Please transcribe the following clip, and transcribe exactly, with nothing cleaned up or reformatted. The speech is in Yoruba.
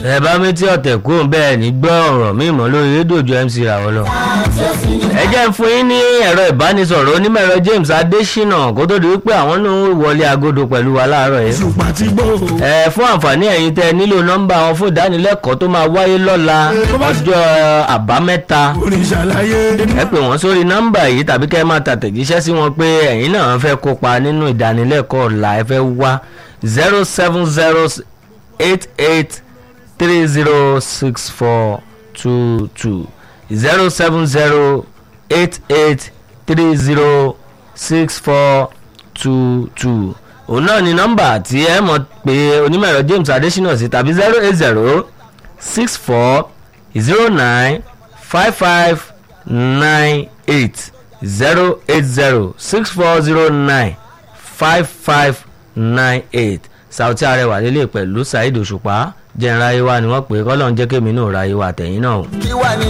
ẹ bá mi tí ọ̀tẹ̀ kú bẹ́ẹ̀ ní gbọ́ ọ̀rọ̀ mi mọ́ lórí rédíò ju M C Ràwọ̀ lọ. ẹ jẹ́ ń fún yín ní ẹ̀rọ ìbánisọ̀rọ̀ onímọ̀ẹ̀rọ James Adésínà kó tó di wípé àwọn náà wọlé agodo pẹ̀lú wa láàárọ̀ yìí. ẹ fún àǹfààní ẹ̀yin tẹ́ nílò nọ́mbà wọn fún ìdánilẹ́kọ̀ọ́ tó máa wáyé lọ́la ọjọ́ àbámẹ́ta. ẹ pè wọ́n sórí nọ́mbà yìí tàbí kẹ́ ẹ máa tàtẹ̀jíṣẹ́ sí wọn pé ẹ̀yin náà fẹ́ kópa nínú ìdánilẹ́kọ̀ọ́ ọ̀la ẹ fẹ́ wá zero seven zero eight eight three zero six four two two zero seven zero eight eight three zero six four two two òun náà ni nọ́mbà tí ẹ mọ̀ pé onímọ̀ẹ̀rọ James Adésínà sí tàbí zero eight zero six four zero nine five five nine eight zero eight zero six four zero nine five five nine eight Sauty Arẹwà lélẹ̀ pẹ̀lú Saheed Òṣùpá jẹ́ ń ráyé wá ni wọ́n pè é kọ́lọ́n jẹ́ kémi náà ráyé wá tẹ̀yìn náà.